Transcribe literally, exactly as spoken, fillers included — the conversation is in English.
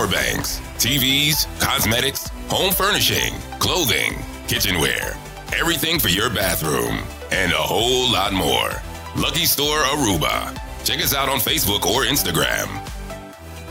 power banks, T Vs, cosmetics, home furnishing, clothing, kitchenware, everything for your bathroom, and a whole lot more. Lucky Store Aruba. Check us out on Facebook or Instagram.